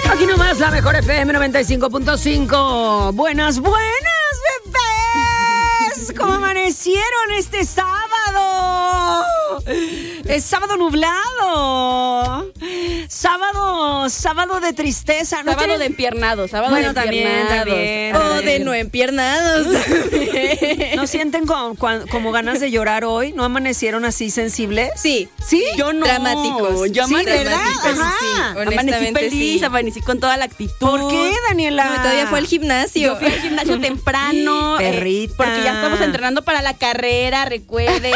Aquí nomás la mejor FM 95.5. Buenas, buenas, bebés. ¿Cómo amanecieron este sábado? Es sábado nublado. Sábado de tristeza. ¿No sábado de empiernados. Sábado bueno, de también. O de no empiernados. ¿No sienten como ganas de llorar hoy? ¿No amanecieron así sensibles? Sí. ¿Sí? Yo no. Dramáticos. Yo amanecí, ¿verdad? Ajá. Sí, amanecí feliz, amanecí con toda la actitud. ¿Por qué, Daniela? No, todavía fue al gimnasio. Yo fui al gimnasio temprano. Perrita. Porque ya estamos entrenando para la carrera, recuerden.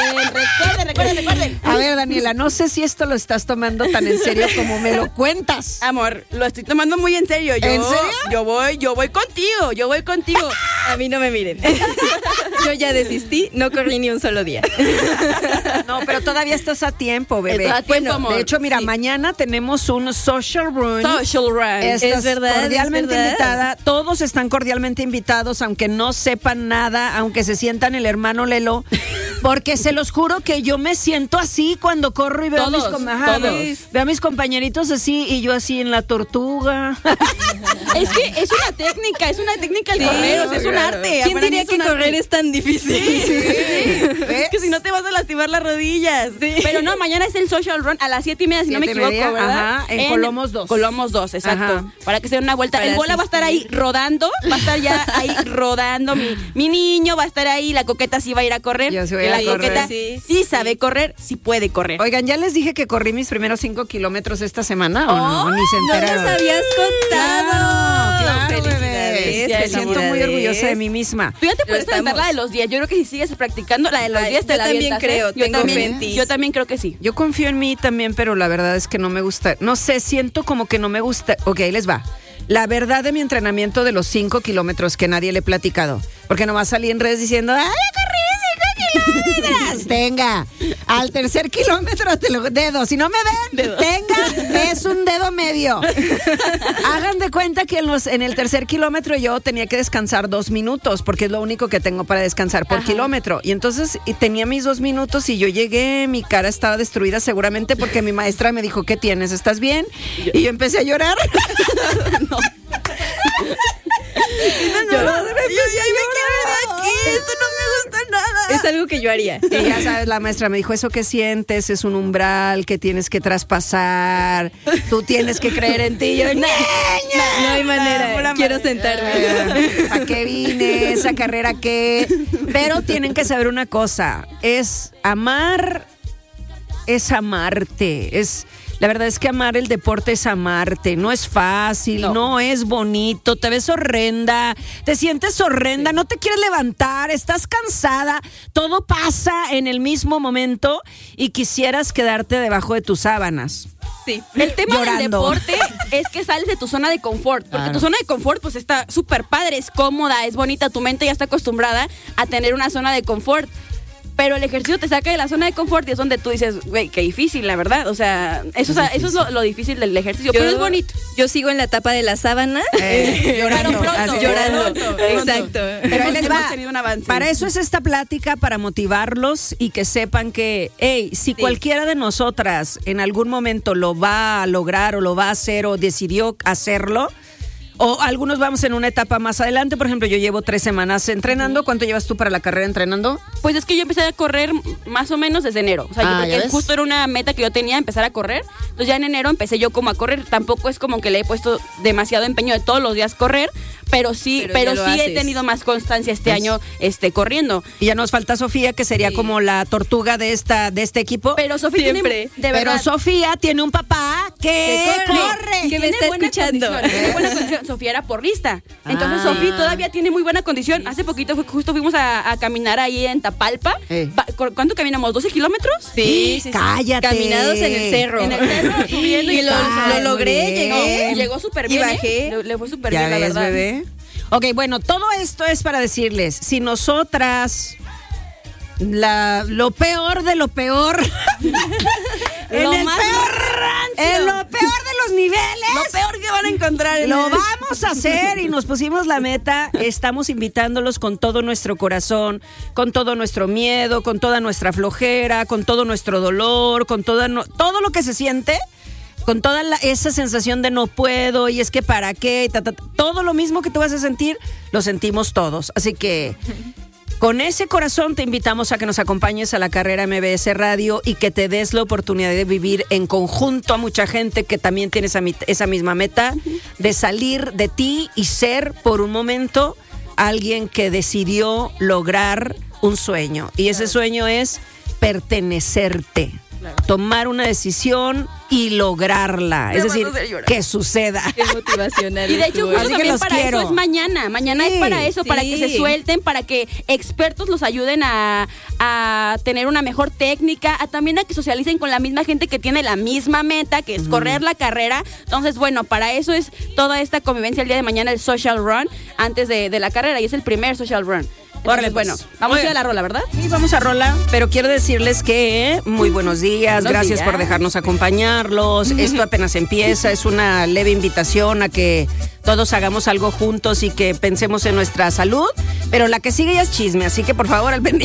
A ver, Daniela, no sé si esto lo estás tomando tan en serio como me lo cuentas. Amor, lo estoy tomando muy en serio. ¿En serio? Yo voy contigo. A mí no me miren. Yo ya desistí, no corrí ni un solo día. No, pero todavía estás a tiempo, bebé. Está a tiempo, amor. De hecho, mira, Sí. mañana tenemos un social run. Estás Estás verdad, cordialmente es verdad. invitada. Todos están cordialmente invitados, aunque no sepan nada, aunque se sientan el hermano Lelo. Porque se los juro que yo me siento así cuando corro y veo Todos, veo a mis compañeritos así y yo así en la tortuga. Es que es una técnica el correr, o sea, es un arte. ¿Quién Para mí diría es que un arte. correr es tan difícil? Es que si no te vas a lastimar las rodillas. Sí. Pero no, mañana es el social run a las 7:30, si no me 7:30, equivoco, ¿verdad? ajá, en Colomos 2. Colomos 2, exacto. Ajá. Para que se den una vuelta. Para El bola va a estar ahí rodando, va a estar ya ahí rodando. Mi niño va a estar ahí, la coqueta sí va a ir a correr. Yo sí voy y a la correr. coqueta Sí, sí sabe correr, sí puede correr. Oigan, ¿ya les dije que corrí mis primeros 5 kilómetros esta semana o no? Ni se No enteraron. nos habías contado. Claro, Felicidades. bebés. Me siento muy felicidades. orgullosa de mí misma. Tú ya te puedes aventar estamos. la de los 10. Yo creo que si sigues practicando la de los 10 te yo la también avientas, creo, ¿eh? Yo tengo también, fe en ti. yo también creo que sí. Yo confío en mí también, pero la verdad es que no me gusta. No sé, siento como que no me gusta. Ok, ahí les va. La verdad de mi entrenamiento de los 5 kilómetros que nadie le he platicado. Porque nomás salí en redes diciendo, ¡ay, corrí 5 kilómetros! Tenga, al tercer kilómetro te lo dedo. Si no me ven, tenga, es un dedo medio. Hagan de cuenta que en el tercer kilómetro yo tenía que descansar 2 minutos, porque es lo único que tengo para descansar por kilómetro. Y entonces tenía mis 2 minutos y yo llegué, mi cara estaba destruida seguramente porque mi maestra me dijo, ¿qué tienes? ¿Estás bien? Y yo empecé a llorar. No. Yo ya me quiero ir de aquí. Esto no me gusta nada. Es algo que yo haría. Y ya sabes, la maestra me dijo, eso que sientes es un umbral que tienes que traspasar, tú tienes que creer en ti. Y yo, No hay manera. Quiero sentarme. ¿a qué vine? ¿Esa carrera qué? Pero tienen que saber una cosa, es amarte, la verdad es que amar el deporte es amarte, no es fácil, no es bonito, te ves horrenda, te sientes horrenda, no te quieres levantar, estás cansada, todo pasa en el mismo momento y quisieras quedarte debajo de tus sábanas. Sí. El tema del Llorando. deporte es que sales de tu zona de confort, porque tu zona de confort pues está súper padre, es cómoda, es bonita, tu mente ya está acostumbrada a tener una zona de confort. Pero el ejercicio te saca de la zona de confort y es donde tú dices, güey, qué difícil, la verdad. O sea, eso es lo difícil del ejercicio, pero es bonito. Yo sigo en la etapa de la sábana. Llorando. Pero pronto, así, llorando. pronto. Exacto. Pero ahí les Hemos va. tenido un avance. Para eso es esta plática, para motivarlos y que sepan que, hey, si cualquiera de nosotras en algún momento lo va a lograr o lo va a hacer o decidió hacerlo, o algunos vamos en una etapa más adelante. Por ejemplo, yo llevo 3 semanas entrenando. ¿Cuánto llevas tú para la carrera entrenando? Pues es que yo empecé a correr más o menos desde enero. O sea, ¿ya porque ves? justo era una meta que yo tenía, empezar a correr. Entonces ya en enero empecé yo como a correr. Tampoco es como que le he puesto demasiado empeño de todos los días correr, pero sí Pero ya lo he haces. tenido más constancia este año corriendo. Y ya nos falta Sofía, que sería como la tortuga de este equipo. Pero Sofía tiene, Siempre. de verdad, Pero Sofía tiene un papá que corre. Que me tiene está buena escuchando. condición, tiene buena condición. Sofía era porrista. Entonces Ah. Sofía todavía tiene muy buena condición. Hace poquito justo fuimos a caminar ahí en Tapalpa. ¿Cuánto caminamos? ¿12 kilómetros? Sí. Cállate. Caminados en el cerro. En el cerro, subiendo Y lo Ay, logré, muy bien. llegué. Llegó súper Y bien. bajé. Le fue súper ¿Ya bien, la ves, verdad. bebé? Ok, bueno, todo esto es para decirles, si nosotras, lo peor de lo peor, en Lo el más en lo peor de los niveles, Lo peor que van a encontrar en lo vamos a hacer y nos pusimos la meta. Estamos invitándolos con todo nuestro corazón, con todo nuestro miedo, con toda nuestra flojera, con todo nuestro dolor, con todo lo que se siente. con toda esa sensación de no puedo y es que para qué, todo lo mismo que tú vas a sentir, lo sentimos todos. Así que con ese corazón te invitamos a que nos acompañes a la carrera MBS Radio y que te des la oportunidad de vivir en conjunto a mucha gente que también tiene esa misma meta, de salir de ti y ser por un momento alguien que decidió lograr un sueño. Y ese sueño es pertenecerte. Tomar una decisión y lograrla. Es decir, que suceda. Qué motivacional. Y de hecho, justo también para quiero. eso es mañana. Mañana es para eso, para que se suelten, para que expertos los ayuden a tener una mejor técnica, también a que socialicen con la misma gente que tiene la misma meta, que es correr la carrera. Entonces, bueno, para eso es toda esta convivencia el día de mañana, el Social Run, antes de la carrera, y es el primer Social Run. Entonces, bueno, vamos a ir a la rola, ¿verdad? Sí, vamos a rola, pero quiero decirles que muy buenos días, gracias por dejarnos acompañarlos. Esto apenas empieza, es una leve invitación a que todos hagamos algo juntos y que pensemos en nuestra salud, pero la que sigue ya es chisme, así que por favor, al pendiente.